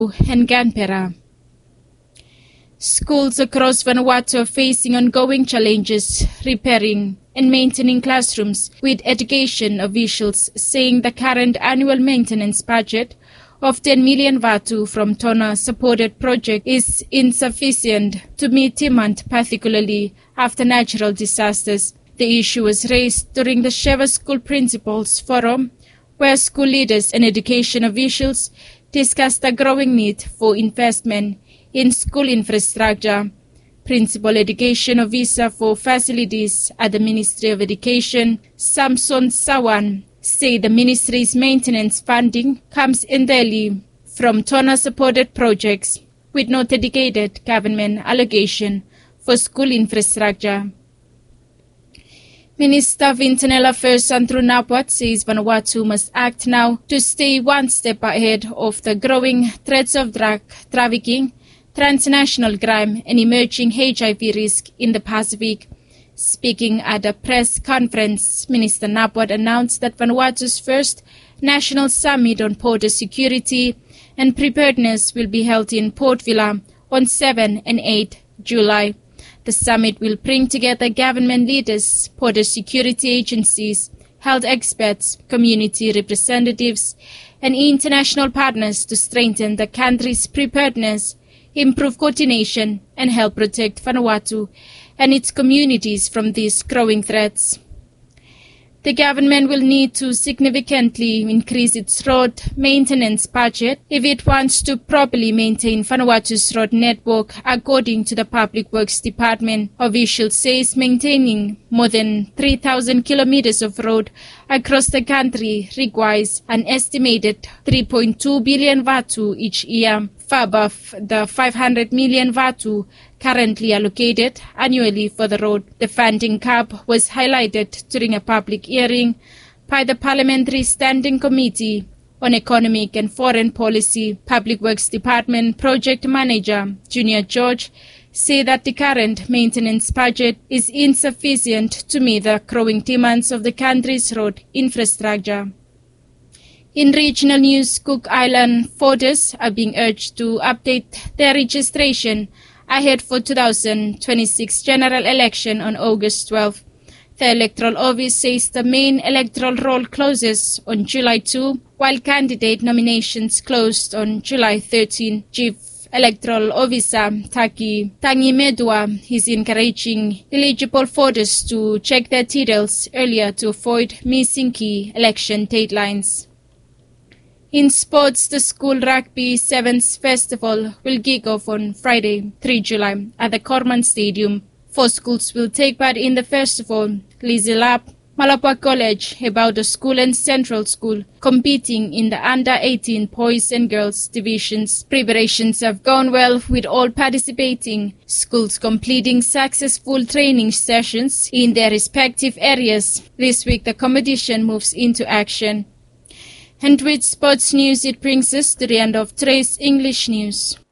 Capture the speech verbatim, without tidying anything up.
and Canberra. Schools across Vanuatu are facing ongoing challenges repairing and maintaining classrooms, with education officials saying the current annual maintenance budget of ten million Vatu from TONA-supported project is insufficient to meet demand, particularly after natural disasters. The issue was raised during the Sheva School Principals Forum, where school leaders and education officials discussed the growing need for investment in school infrastructure. Principal Education Officer for Facilities at the Ministry of Education, Samson Sawan, say the ministry's maintenance funding comes entirely from TONA-supported projects, with no dedicated government allocation for school infrastructure. Minister of Internal Affairs Andrew Napwat says Vanuatu must act now to stay one step ahead of the growing threats of drug trafficking, transnational crime and emerging H I V risk in the Pacific. Speaking at a press conference, Minister Napwat announced that Vanuatu's first National Summit on Border Security and Preparedness will be held in Port Vila on seventh and eighth July. The summit will bring together government leaders, border security agencies, health experts, community representatives, and international partners to strengthen the country's preparedness, improve coordination, and help protect Vanuatu and its communities from these growing threats. The government will need to significantly increase its road maintenance budget if it wants to properly maintain Vanuatu's road network, according to the Public Works Department. Officials say maintaining more than three thousand kilometers of road across the country requires an estimated three point two billion Vatu each year, far above the five hundred million Vatu currently allocated annually for the road. The funding cap was highlighted during a public hearing by the Parliamentary Standing Committee on Economic and Foreign Policy. Public Works Department Project Manager Junior George said that the current maintenance budget is insufficient to meet the growing demands of the country's road infrastructure. In regional news, Cook Island voters are being urged to update their registration ahead for two thousand twenty-six general election on August twelfth. The Electoral Office says the main electoral roll closes on July second, while candidate nominations closed on July thirteenth. Chief Electoral Officer Taki Tangi Medua is encouraging eligible voters to check their details earlier to avoid missing key election deadlines. In sports, the School Rugby Sevens Festival will kick off on Friday, the third of July, at the Corman Stadium. Four schools will take part in the festival: Lizelap, Malapua College, Hebaudo School and Central School, competing in the under eighteen boys and girls divisions. Preparations have gone well, with all participating schools completing successful training sessions in their respective areas. This week, the competition moves into action. And with sports news, it brings us to the end of today's English news.